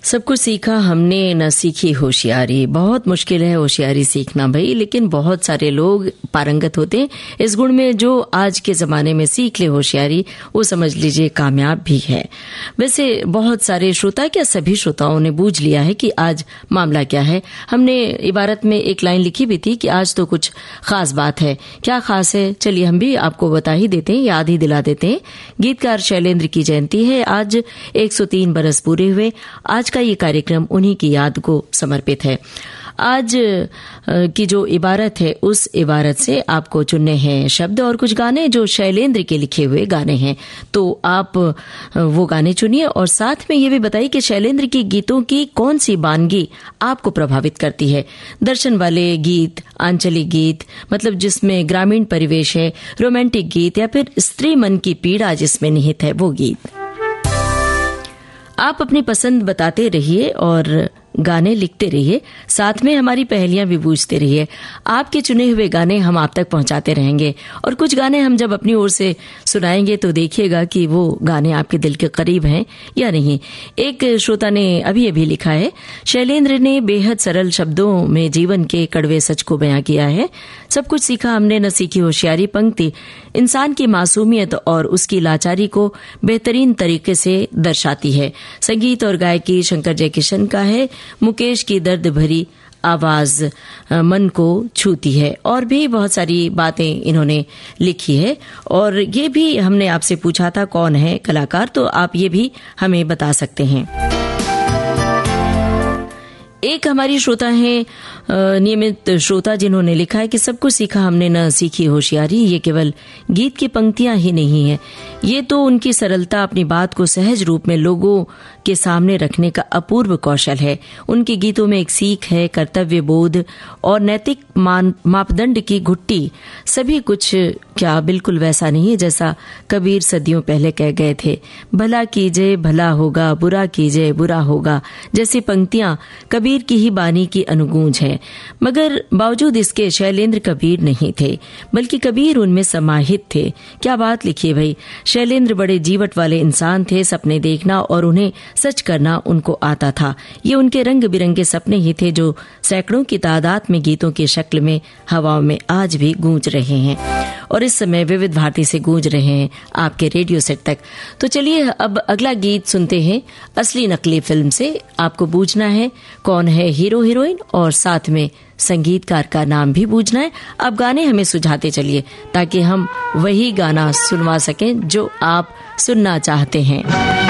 सब कुछ सीखा हमने न सीखी होशियारी। बहुत मुश्किल है होशियारी सीखना भाई, लेकिन बहुत सारे लोग पारंगत होते हैं इस गुण में। जो आज के ज़माने में सीख ले होशियारी, वो समझ लीजिए कामयाब भी है। वैसे बहुत सारे श्रोता, क्या सभी श्रोताओं ने बूझ लिया है कि आज मामला क्या है। हमने इबारत में एक लाइन लिखी भी थी कि आज तो कुछ खास बात है। क्या खास है, चलिए हम भी आपको बता ही देते हैं, याद ही दिला देते हैं। गीतकार शैलेंद्र की जयंती है आज, 103 बरस पूरे हुए। आज का ये कार्यक्रम उन्हीं की याद को समर्पित है। आज की जो इबारत है, उस इबारत से आपको चुनने हैं शब्द और कुछ गाने जो शैलेंद्र के लिखे हुए गाने हैं। तो आप वो गाने चुनिए और साथ में ये भी बताइए कि शैलेंद्र की गीतों की कौन सी वानगी आपको प्रभावित करती है। दर्शन वाले गीत, आंचलिक गीत, मतलब जिसमें ग्रामीण परिवेश है, रोमांटिक गीत, या फिर स्त्री मन की पीड़ा जिसमें निहित है, वो गीत। आप अपनी पसंद बताते रहिए और गाने लिखते रहिए, साथ में हमारी पहेलियां भी पूछते रहिए। आपके चुने हुए गाने हम आप तक पहुंचाते रहेंगे और कुछ गाने हम जब अपनी ओर से सुनाएंगे तो देखिएगा कि वो गाने आपके दिल के करीब हैं या नहीं। एक श्रोता ने अभी लिखा है, शैलेंद्र ने बेहद सरल शब्दों में जीवन के कड़वे सच को बयां किया है। सब कुछ सीखा हमने न सीखी होशियारी पंक्ति इंसान की मासूमियत और उसकी लाचारी को बेहतरीन तरीके से दर्शाती है। संगीत और गायकी शंकर जयकिशन का है। मुकेश की दर्द भरी आवाज मन को छूती है। और भी बहुत सारी बातें इन्होंने लिखी है। और ये भी हमने आपसे पूछा था कौन है कलाकार, तो आप ये भी हमें बता सकते हैं। एक हमारी श्रोता है, नियमित श्रोता, जिन्होंने लिखा है कि सब कुछ सीखा हमने न सीखी होशियारी। ये केवल गीत की पंक्तियां ही नहीं है, ये तो उनकी सरलता, अपनी बात को सहज रूप में लोगों के सामने रखने का अपूर्व कौशल है। उनके गीतों में एक सीख है, कर्तव्य बोध और नैतिक मापदंड की घुट्टी। सभी कुछ क्या बिल्कुल वैसा नहीं है जैसा कबीर सदियों पहले कह गए थे। भला कीजिए भला होगा, बुरा कीजिए बुरा होगा, जैसी पंक्तियां कबीर की ही बानी की अनुगूंज है। मगर बावजूद इसके शैलेंद्र कबीर नहीं थे, बल्कि कबीर उनमें समाहित थे। क्या बात लिखी भाई। शैलेंद्र बड़े जीवट वाले इंसान थे। सपने देखना और उन्हें सच करना उनको आता था। ये उनके रंग बिरंगे सपने ही थे जो सैकड़ों की तादाद में गीतों की शक्ल में हवाओं में आज भी गूंज रहे हैं और इस समय विविध भारती से गूंज रहे हैं आपके रेडियो सेट तक। तो चलिए अब अगला गीत सुनते हैं असली नकली फिल्म से। आपको बूझना है कौन है हीरो हीरोइन और साथ में संगीतकार का नाम भी बूझना है। अब गाने हमें सुझाते चलिए ताकि हम वही गाना सुनवा सकें जो आप सुनना चाहते हैं।